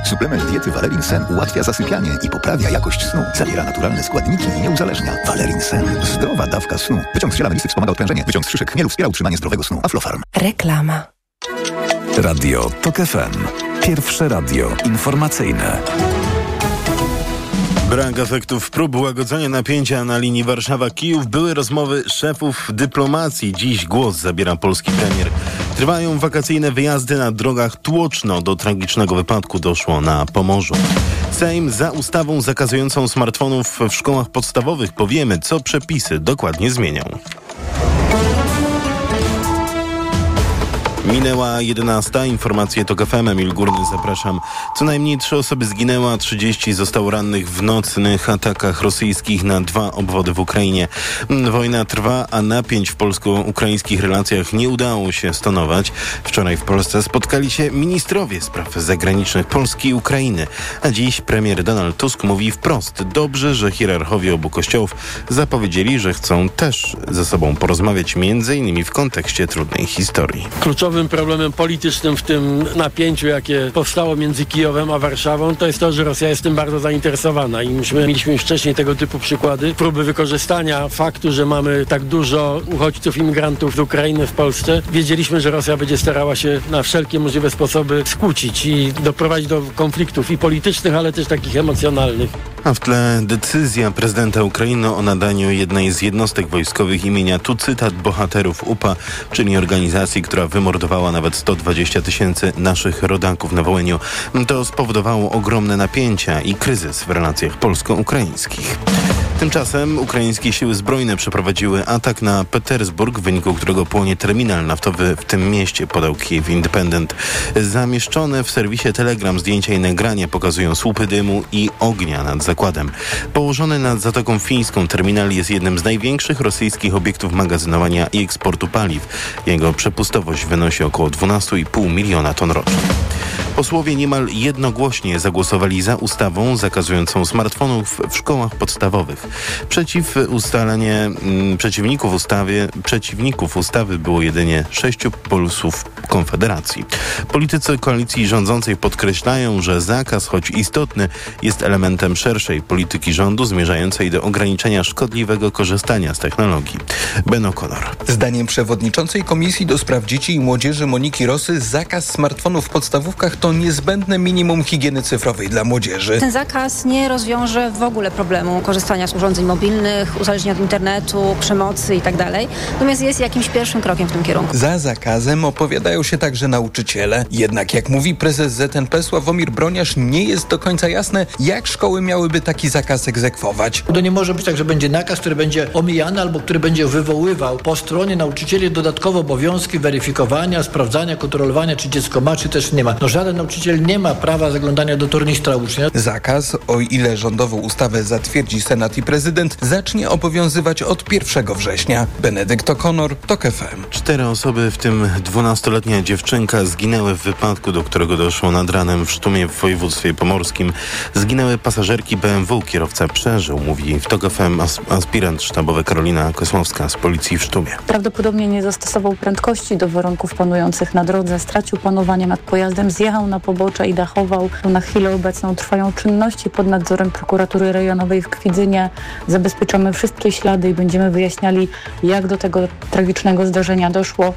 Suplement diety Valerin Sen ułatwia zasypianie i poprawia jakość snu. Zawiera naturalne składniki i nie uzależnia. Valerin Sen. Zdrowa dawka snu. Wyciąg z ziela melisy wspomaga odprężenie. Wyciąg z szyszek chmielu wspiera utrzymanie zdrowego snu. Aflofarm. Reklama. Radio TOK FM. Pierwsze radio informacyjne. Brak efektów prób łagodzenia napięcia na linii Warszawa-Kijów. Były rozmowy szefów dyplomacji. Dziś głos zabiera polski premier. Trwają wakacyjne wyjazdy na drogach Tłoczno. Do tragicznego wypadku doszło na Pomorzu. Sejm za ustawą zakazującą smartfonów w szkołach podstawowych. Powiemy, co przepisy dokładnie zmienią. Minęła 11. Informacje TOK FM. Emil Górny, zapraszam. Co najmniej 3 osoby zginęły, a 30 zostało rannych w nocnych atakach rosyjskich na 2 obwody w Ukrainie. Wojna trwa, a napięć w polsko-ukraińskich relacjach nie udało się stonować. Wczoraj w Polsce spotkali się ministrowie spraw zagranicznych Polski i Ukrainy. A dziś premier Donald Tusk mówi wprost: dobrze, że hierarchowie obu kościołów zapowiedzieli, że chcą też ze sobą porozmawiać, m.in. w kontekście trudnej historii. Kluczowym problemem politycznym w tym napięciu, jakie powstało między Kijowem a Warszawą, to jest to, że Rosja jest tym bardzo zainteresowana i myśmy mieliśmy już wcześniej tego typu przykłady, próby wykorzystania faktu, że mamy tak dużo uchodźców, imigrantów z Ukrainy w Polsce. Wiedzieliśmy, że Rosja będzie starała się na wszelkie możliwe sposoby skłócić i doprowadzić do konfliktów i politycznych, ale też takich emocjonalnych. A w tle decyzja prezydenta Ukrainy o nadaniu jednej z jednostek wojskowych imienia, tu cytat, bohaterów UPA, czyli organizacji, która wymordowała nawet 120 000 naszych rodaków na Wołyniu. To spowodowało ogromne napięcia i kryzys w relacjach polsko-ukraińskich. Tymczasem ukraińskie siły zbrojne przeprowadziły atak na Petersburg, w wyniku którego płonie terminal naftowy w tym mieście, podał Kyiv Independent. Zamieszczone w serwisie Telegram zdjęcia i nagrania pokazują słupy dymu i ognia nad zakładem. Położony nad Zatoką Fińską terminal jest jednym z największych rosyjskich obiektów magazynowania i eksportu paliw. Jego przepustowość wynosi około 12,5 miliona ton rocznie. Posłowie niemal jednogłośnie zagłosowali za ustawą zakazującą smartfonów w szkołach podstawowych. Przeciwników ustawy było jedynie 6 posłów Konfederacji. Politycy koalicji rządzącej podkreślają, że zakaz, choć istotny, jest elementem szerszej polityki rządu zmierzającej do ograniczenia szkodliwego korzystania z technologii. Ben O'Connor. Zdaniem przewodniczącej Komisji do Spraw Dzieci i Młodzieży Moniki Rosy zakaz smartfonów w podstawówkach to niezbędne minimum higieny cyfrowej dla młodzieży. Ten zakaz nie rozwiąże w ogóle problemu korzystania z urządzeń mobilnych, uzależnienia od internetu, przemocy itd. Natomiast jest jakimś pierwszym krokiem w tym kierunku. Za zakazem opowiadają się także nauczyciele. Jednak, jak mówi prezes ZNP Sławomir Broniarz, nie jest do końca jasne, jak szkoły miałyby taki zakaz egzekwować. To nie może być tak, że będzie nakaz, który będzie omijany albo który będzie wywoływał po stronie nauczycieli dodatkowe obowiązki weryfikowania, sprawdzania, kontrolowania, czy dziecko ma, czy też nie ma. Żaden nauczyciel nie ma prawa zaglądania do tornistra ucznia. Zakaz, o ile rządową ustawę zatwierdzi Senat i prezydent, zacznie obowiązywać od 1 września. Benedykt O'Connor, TOK FM. 4 osoby, w tym 12-letnia dziewczynka, zginęły w wypadku, do którego doszło nad ranem w Sztumie w województwie pomorskim. Zginęły pasażerki BMW, kierowca przeżył, mówi w TOK FM aspirant sztabowy Karolina Kosłowska z policji w Sztumie. Prawdopodobnie nie zastosował prędkości do warunków panujących na drodze, stracił panowanie nad pojazdem, zjechał na pobocze i dachował. Na chwilę obecną trwają czynności pod nadzorem prokuratury rejonowej w Kwidzynie. Zabezpieczamy wszystkie ślady i będziemy wyjaśniali, jak do tego tragicznego zdarzenia doszło.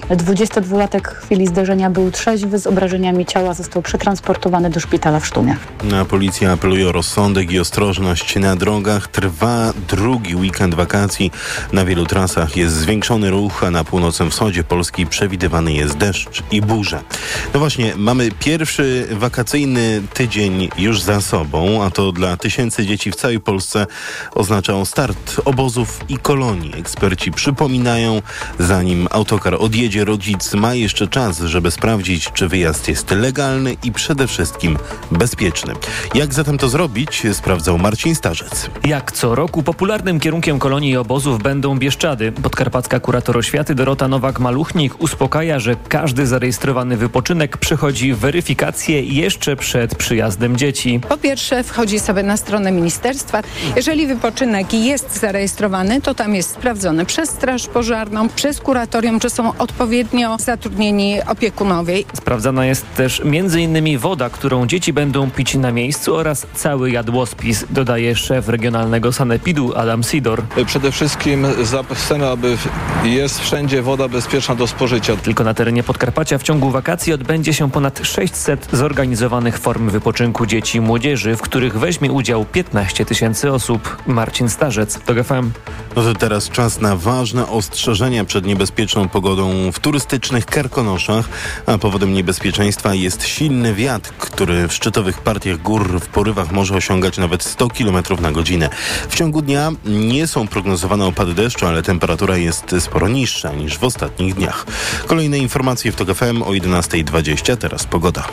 22-latek w chwili zdarzenia był trzeźwy, z obrażeniami ciała został przetransportowany do szpitala w Sztumie. Policja apeluje o rozsądek i ostrożność na drogach. Trwa drugi weekend wakacji. Na wielu trasach jest zwiększony ruch, a na północnym wschodzie Polski przewidywany jest deszcz i burze. No właśnie, mamy pierwszy wakacyjny tydzień już za sobą, a to dla tysięcy dzieci w całej Polsce oznaczał start obozów i kolonii. Eksperci przypominają, zanim autokar odjedzie, rodzic ma jeszcze czas, żeby sprawdzić, czy wyjazd jest legalny i przede wszystkim bezpieczny. Jak zatem to zrobić, sprawdzał Marcin Starzec. Jak co roku popularnym kierunkiem kolonii i obozów będą Bieszczady. Podkarpacka kurator oświaty Dorota Nowak-Maluchnik uspokaja, że każdy zarejestrowany wypoczynek przychodzi w weryfikację jeszcze przed przyjazdem dzieci. Po pierwsze wchodzi sobie na stronę ministerstwa. Jeżeli wypoczynek jest zarejestrowany, to tam jest sprawdzone przez Straż Pożarną, przez kuratorium, czy są odpowiednio zatrudnieni opiekunowie. Sprawdzana jest też m.in. woda, którą dzieci będą pić na miejscu oraz cały jadłospis, dodaje szef regionalnego sanepidu Adam Sidor. Przede wszystkim chcemy, aby jest wszędzie woda bezpieczna do spożycia. Tylko na terenie Podkarpacia w ciągu wakacji odbędzie się ponad 600 zorganizowanych form wypoczynku dzieci i młodzieży, w których weźmie udział 15 000 osób. Marcin Starzec, TOG FM. No to teraz czas na ważne ostrzeżenia przed niebezpieczną pogodą w turystycznych Karkonoszach, a powodem niebezpieczeństwa jest silny wiatr, który w szczytowych partiach gór w porywach może osiągać nawet 100 km na godzinę. W ciągu dnia nie są prognozowane opady deszczu, ale temperatura jest sporo niższa niż w ostatnich dniach. Kolejne informacje w TOG FM o 11:20. Teraz pogoda.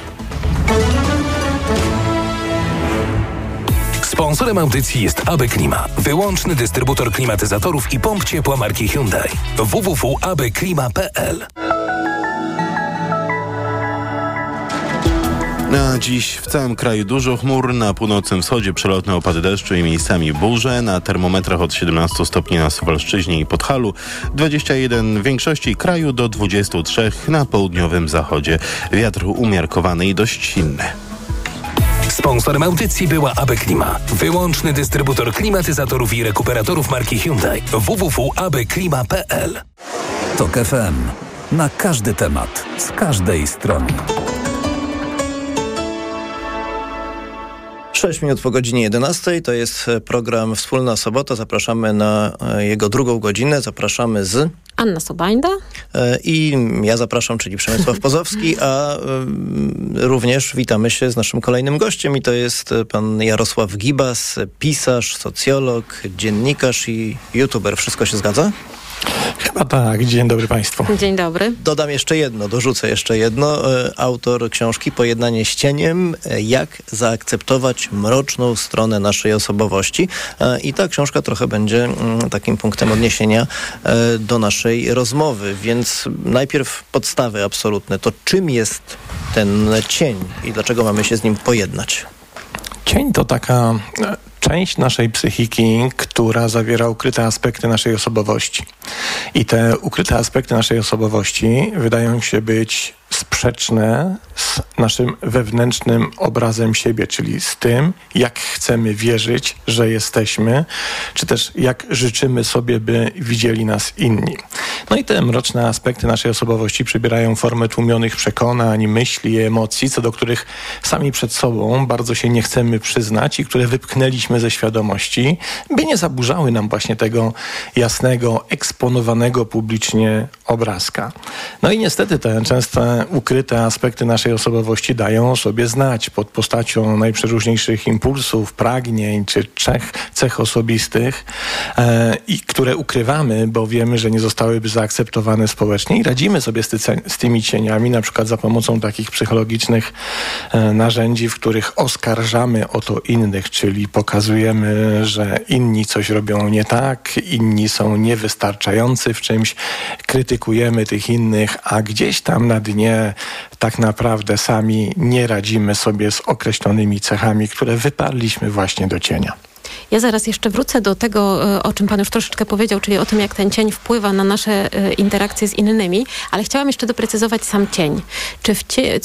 Sponsorem audycji jest AB Klima, wyłączny dystrybutor klimatyzatorów i pomp ciepła marki Hyundai. www.abklima.pl. Na dziś w całym kraju dużo chmur, na północnym wschodzie przelotne opady deszczu i miejscami burze, na termometrach od 17 stopni na Suwalszczyźnie i Podhalu, 21 w większości kraju do 23 na południowym zachodzie. Wiatr umiarkowany i dość silny. Sponsorem audycji była AB Klima, wyłączny dystrybutor klimatyzatorów i rekuperatorów marki Hyundai. www.abklima.pl. TOG FM. Na każdy temat, z każdej strony. 6 minut po godzinie 11. To jest program Wspólna Sobota. Zapraszamy na jego drugą godzinę. Zapraszamy z... Anna Sobajda. I ja zapraszam, czyli Przemysław Pozowski, a również witamy się z naszym kolejnym gościem i to jest pan Jarosław Gibas, pisarz, socjolog, dziennikarz i youtuber. Wszystko się zgadza? Chyba tak. Dzień dobry Państwu. Dzień dobry. Dodam jeszcze jedno, dorzucę jeszcze jedno. Autor książki Pojednanie z cieniem. Jak zaakceptować mroczną stronę naszej osobowości. I ta książka trochę będzie takim punktem odniesienia do naszej rozmowy. Więc najpierw podstawy absolutne. To czym jest ten cień i dlaczego mamy się z nim pojednać? Cień to taka część naszej psychiki, która zawiera ukryte aspekty naszej osobowości. I te ukryte aspekty naszej osobowości wydają się być sprzeczne z naszym wewnętrznym obrazem siebie, czyli z tym, jak chcemy wierzyć, że jesteśmy, czy też jak życzymy sobie, by widzieli nas inni. No i te mroczne aspekty naszej osobowości przybierają formę tłumionych przekonań, myśli, emocji, co do których sami przed sobą bardzo się nie chcemy przyznać i które wypchnęliśmy ze świadomości, by nie zaburzały nam właśnie tego jasnego, eksponowanego publicznie obrazka. No i niestety te częste ukryte aspekty naszej osobowości dają o sobie znać pod postacią najprzeróżniejszych impulsów, pragnień czy cech osobistych, i które ukrywamy, bo wiemy, że nie zostałyby zaakceptowane społecznie i radzimy sobie z tymi cieniami, na przykład za pomocą takich psychologicznych narzędzi, w których oskarżamy o to innych, czyli pokazujemy, że inni coś robią nie tak, inni są niewystarczający w czymś, krytykujemy tych innych, a gdzieś tam na dnie tak naprawdę sami nie radzimy sobie z określonymi cechami, które wyparliśmy właśnie do cienia. Ja zaraz jeszcze wrócę do tego, o czym pan już troszeczkę powiedział, czyli o tym, jak ten cień wpływa na nasze interakcje z innymi, ale chciałam jeszcze doprecyzować sam cień. Czy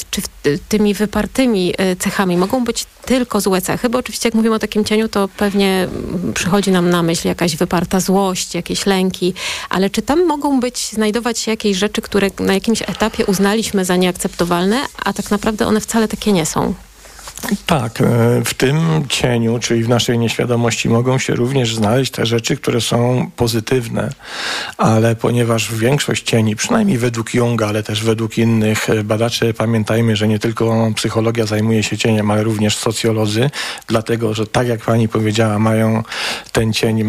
tymi wypartymi cechami mogą być tylko złe cechy? Bo oczywiście jak mówimy o takim cieniu, to pewnie przychodzi nam na myśl jakaś wyparta złość, jakieś lęki, ale czy tam mogą znajdować się jakieś rzeczy, które na jakimś etapie uznaliśmy za nieakceptowalne, a tak naprawdę one wcale takie nie są? Tak, w tym cieniu, czyli w naszej nieświadomości mogą się również znaleźć te rzeczy, które są pozytywne, ale ponieważ większość cieni, przynajmniej według Junga, ale też według innych badaczy, pamiętajmy, że nie tylko psychologia zajmuje się cieniem, ale również socjolodzy, dlatego, że tak jak pani powiedziała, ten cień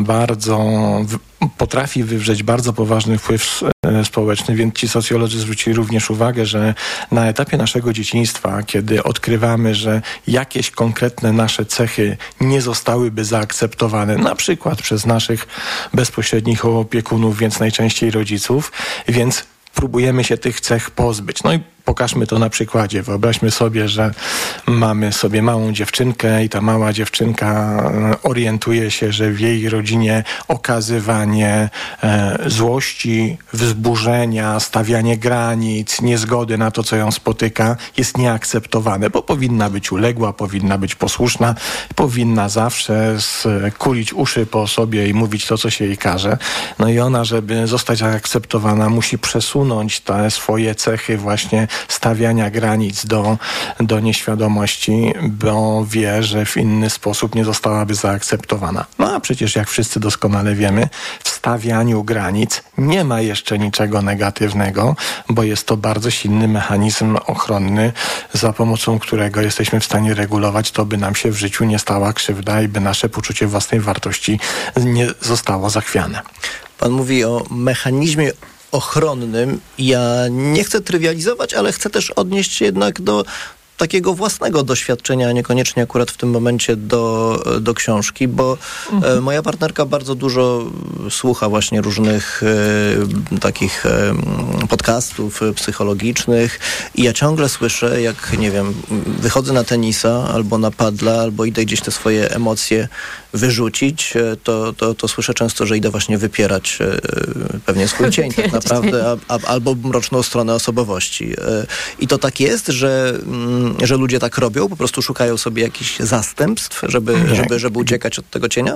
potrafi wywrzeć bardzo poważny wpływ społeczny, więc ci socjolodzy zwrócili również uwagę, że na etapie naszego dzieciństwa, kiedy odkrywamy, że jakieś konkretne nasze cechy nie zostałyby zaakceptowane, na przykład przez naszych bezpośrednich opiekunów, więc najczęściej rodziców, więc próbujemy się tych cech pozbyć. No i Pokażmy to na przykładzie. Wyobraźmy sobie, że mamy sobie małą dziewczynkę i ta mała dziewczynka orientuje się, że w jej rodzinie okazywanie złości, wzburzenia, stawianie granic, niezgody na to, co ją spotyka, jest nieakceptowane, bo powinna być uległa, powinna być posłuszna, powinna zawsze kulić uszy po sobie i mówić to, co się jej każe. No i ona, żeby zostać zaakceptowana, musi przesunąć te swoje cechy właśnie stawiania granic do nieświadomości, bo wie, że w inny sposób nie zostałaby zaakceptowana. No a przecież, jak wszyscy doskonale wiemy, w stawianiu granic nie ma jeszcze niczego negatywnego, bo jest to bardzo silny mechanizm ochronny, za pomocą którego jesteśmy w stanie regulować to, by nam się w życiu nie stała krzywda i by nasze poczucie własnej wartości nie zostało zachwiane. Pan mówi o mechanizmie ochronnym. Ja nie chcę trywializować, ale chcę też odnieść jednak do takiego własnego doświadczenia, a niekoniecznie akurat w tym momencie do książki, bo moja partnerka bardzo dużo słucha właśnie różnych takich podcastów psychologicznych i ja ciągle słyszę, jak, nie wiem, wychodzę na tenisa albo na padla, albo idę gdzieś te swoje emocje wyrzucić, to słyszę często, że idę właśnie wypierać pewnie swój cień tak naprawdę, albo mroczną stronę osobowości. I to tak jest, że ludzie tak robią, po prostu szukają sobie jakichś zastępstw, żeby uciekać od tego cienia?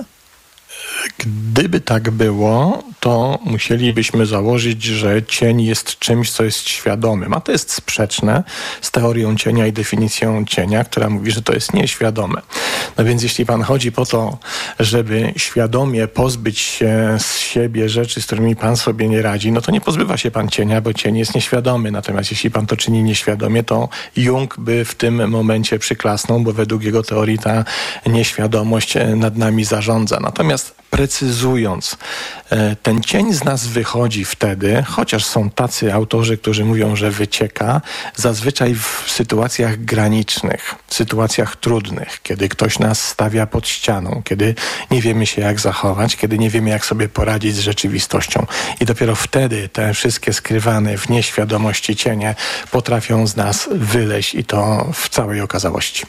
Gdyby tak było, to musielibyśmy założyć, że cień jest czymś, co jest świadomym, a to jest sprzeczne z teorią cienia i definicją cienia, która mówi, że to jest nieświadome. No więc jeśli pan chodzi po to, żeby świadomie pozbyć się z siebie rzeczy, z którymi pan sobie nie radzi, no to nie pozbywa się pan cienia, bo cień jest nieświadomy. Natomiast jeśli pan to czyni nieświadomie, to Jung by w tym momencie przyklasnął, bo według jego teorii ta nieświadomość nad nami zarządza. Natomiast precyzując, ten cień z nas wychodzi wtedy, chociaż są tacy autorzy, którzy mówią, że wycieka, zazwyczaj w sytuacjach granicznych, w sytuacjach trudnych, kiedy ktoś nas stawia pod ścianą, kiedy nie wiemy się jak zachować, kiedy nie wiemy jak sobie poradzić z rzeczywistością. I dopiero wtedy te wszystkie skrywane w nieświadomości cienie potrafią z nas wyleźć i to w całej okazałości.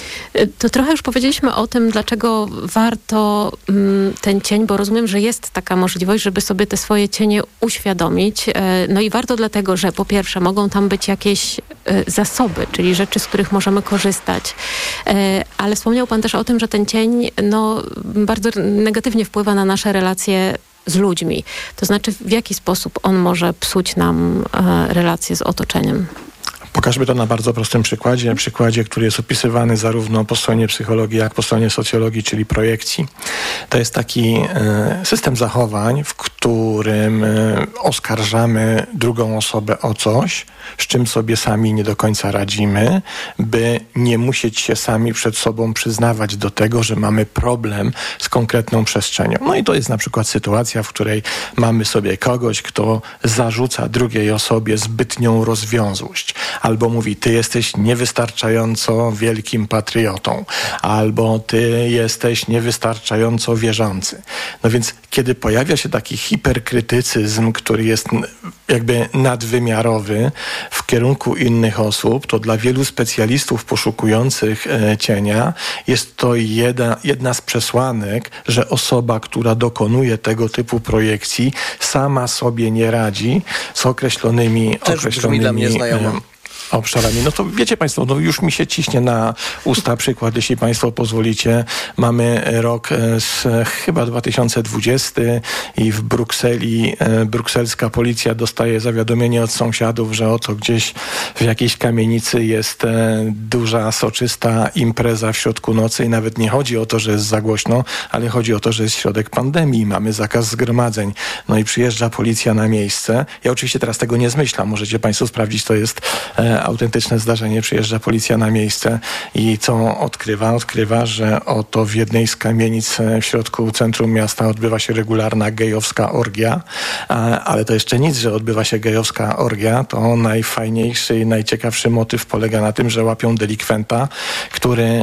To trochę już powiedzieliśmy o tym, dlaczego warto ten cień, bo rozumiem, że jest taka możliwość, żeby sobie te swoje cienie uświadomić. No i warto dlatego, że po pierwsze mogą tam być jakieś zasoby, czyli rzeczy, z których możemy korzystać. Ale wspomniał pan też o tym, że ten cień bardzo negatywnie wpływa na nasze relacje z ludźmi. To znaczy, w jaki sposób on może psuć nam relacje z otoczeniem? Pokażmy to na bardzo prostym przykładzie, który jest opisywany zarówno po stronie psychologii, jak po stronie socjologii, czyli projekcji. To jest taki system zachowań, w którym oskarżamy drugą osobę o coś, z czym sobie sami nie do końca radzimy, by nie musieć się sami przed sobą przyznawać do tego, że mamy problem z konkretną przestrzenią. No i to jest na przykład sytuacja, w której mamy sobie kogoś, kto zarzuca drugiej osobie zbytnią rozwiązłość. Albo mówi, ty jesteś niewystarczająco wielkim patriotą, albo ty jesteś niewystarczająco wierzący. No więc kiedy pojawia się taki hiperkrytycyzm, który jest jakby nadwymiarowy w kierunku innych osób, to dla wielu specjalistów poszukujących cienia jest to jedna z przesłanek, że osoba, która dokonuje tego typu projekcji, sama sobie nie radzi z określonymi brzmi dla mnie znajomo. Obszarami. No to wiecie państwo, już mi się ciśnie na usta przykład, jeśli państwo pozwolicie. Mamy rok chyba 2020 i w Brukseli brukselska policja dostaje zawiadomienie od sąsiadów, że oto gdzieś w jakiejś kamienicy jest duża, soczysta impreza w środku nocy i nawet nie chodzi o to, że jest za głośno, ale chodzi o to, że jest środek pandemii, mamy zakaz zgromadzeń. No i przyjeżdża policja na miejsce. Ja oczywiście teraz tego nie zmyślam, możecie państwo sprawdzić, to jest autentyczne zdarzenie. Przyjeżdża policja na miejsce i co odkrywa? Odkrywa, że oto w jednej z kamienic w środku centrum miasta odbywa się regularna gejowska orgia, ale to jeszcze nic, że odbywa się gejowska orgia, to najfajniejszy i najciekawszy motyw polega na tym, że łapią delikwenta, który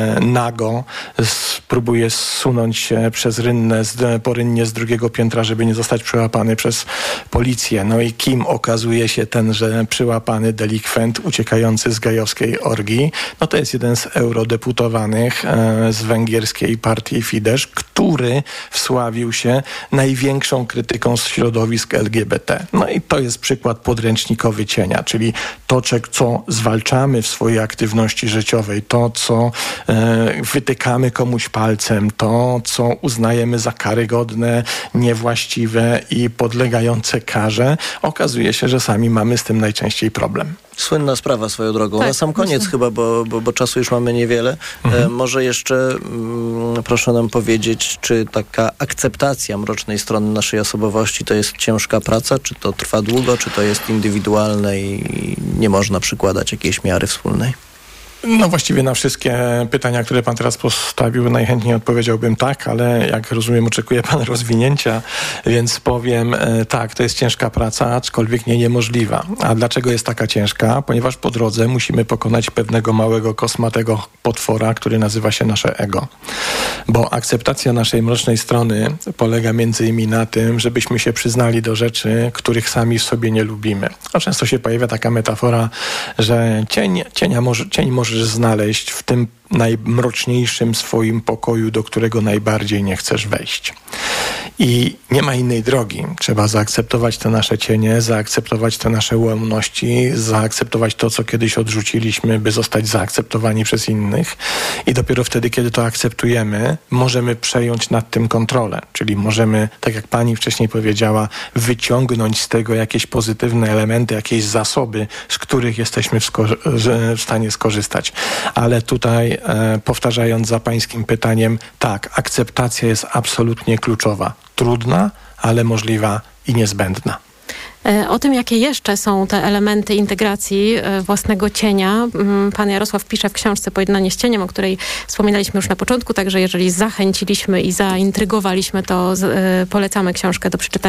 nago próbuje zsunąć się przez porynnie z drugiego piętra, żeby nie zostać przyłapany przez policję. No i kim okazuje się tenże przyłapany delikwent? delikwent uciekający z gajowskiej orgii. No to jest jeden z eurodeputowanych z węgierskiej partii Fidesz, który wsławił się największą krytyką z środowisk LGBT. No i to jest przykład podręcznikowy cienia, czyli to, co zwalczamy w swojej aktywności życiowej, to, co wytykamy komuś palcem, to, co uznajemy za karygodne, niewłaściwe i podlegające karze, okazuje się, że sami mamy z tym najczęściej problem. Słynna sprawa swoją drogą. Na sam koniec chyba, bo czasu już mamy niewiele. Może jeszcze proszę nam powiedzieć, czy taka akceptacja mrocznej strony naszej osobowości to jest ciężka praca, czy to trwa długo, czy to jest indywidualne i nie można przykładać jakiejś miary wspólnej? No właściwie na wszystkie pytania, które pan teraz postawił, najchętniej odpowiedziałbym tak, ale jak rozumiem, oczekuje pan rozwinięcia, więc powiem tak, to jest ciężka praca, aczkolwiek nie niemożliwa. A dlaczego jest taka ciężka? Ponieważ po drodze musimy pokonać pewnego małego, kosmatego potwora, który nazywa się nasze ego. Bo akceptacja naszej mrocznej strony polega między innymi na tym, żebyśmy się przyznali do rzeczy, których sami w sobie nie lubimy. A często się pojawia taka metafora, że cień możesz znaleźć w tym najmroczniejszym swoim pokoju, do którego najbardziej nie chcesz wejść. I nie ma innej drogi. Trzeba zaakceptować te nasze cienie, zaakceptować te nasze ułomności, zaakceptować to, co kiedyś odrzuciliśmy, by zostać zaakceptowani przez innych. I dopiero wtedy, kiedy to akceptujemy, możemy przejąć nad tym kontrolę. Czyli możemy, tak jak pani wcześniej powiedziała, wyciągnąć z tego jakieś pozytywne elementy, jakieś zasoby, z których jesteśmy w stanie skorzystać. Ale tutaj, powtarzając za pańskim pytaniem, tak, akceptacja jest absolutnie kluczowa. Trudna, ale możliwa i niezbędna. O tym, jakie jeszcze są te elementy integracji własnego cienia, pan Jarosław pisze w książce Pojednanie z cieniem, o której wspominaliśmy już na początku, także jeżeli zachęciliśmy i zaintrygowaliśmy, to polecamy książkę do przeczytania.